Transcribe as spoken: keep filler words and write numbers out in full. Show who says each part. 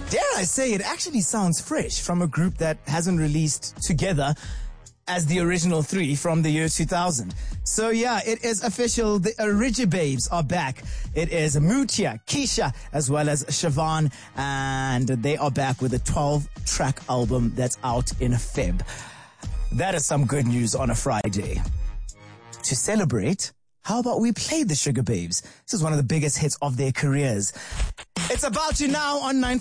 Speaker 1: Dare I say, it actually sounds fresh from a group that hasn't released together as the original three from the year two thousand. So yeah, it is official. The Origibabes are back. It is Mutia, Keisha, as well as Siobhan, and they are back with a twelve-track album that's out in Feb. That is some good news on a Friday. To celebrate, how about we play the Sugababes? This is one of the biggest hits of their careers. It's About You Now on nine